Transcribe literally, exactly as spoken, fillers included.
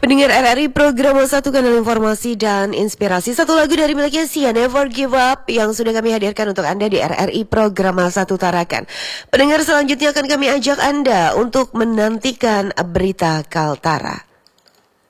Pendengar R R I program satu kanal informasi dan inspirasi. Satu lagu dari miliknya Sia, Never Give Up, yang sudah kami hadirkan untuk Anda di R R I program satu Tarakan. Pendengar, selanjutnya akan kami ajak Anda untuk menantikan berita Kaltara.